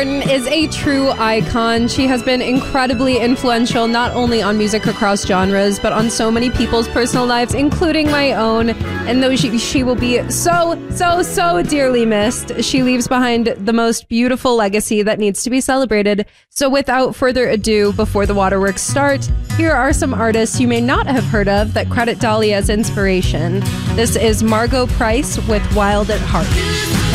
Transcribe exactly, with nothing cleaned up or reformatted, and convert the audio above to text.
Martin is a true icon. She has been incredibly influential, not only on music across genres, but on so many people's personal lives, including my own. And though she, she will be so, so, so dearly missed, she leaves behind the most beautiful legacy that needs to be celebrated. So without further ado, before the waterworks start, here are some artists you may not have heard of that credit Dolly as inspiration. This is Margo Price with Wild at Heart.